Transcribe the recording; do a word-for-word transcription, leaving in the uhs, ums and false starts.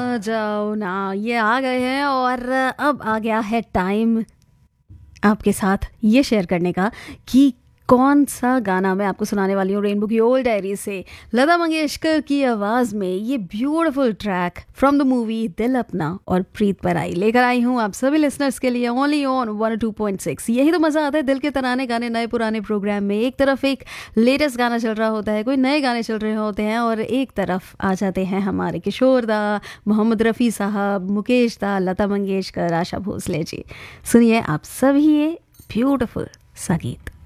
आ जाओ ना, ये आ गए हैं और अब आ गया है टाइम आपके साथ ये शेयर करने का कि कौन सा गाना मैं आपको सुनाने वाली हूँ रेनबो की ओल्ड डायरी से। लता मंगेशकर की आवाज़ में ये beautiful track from the movie दिल अपना और प्रीत पर आई लेकर आई हूँ आप सभी लिसनर्स के लिए only on one two point six. यही तो मज़ा आता है दिल के तराने गाने नए पुराने प्रोग्राम में। एक तरफ एक लेटेस्ट गाना चल रहा होता है, कोई नए गाने चल रहे होते हैं, और एक तरफ आ जाते हैं हमारे किशोर दा, मोहम्मद रफ़ी साहब, मुकेश दा, लता मंगेशकर, आशा भोसले जी। सुनिए आप सभी ये ब्यूटीफुल सा गीत।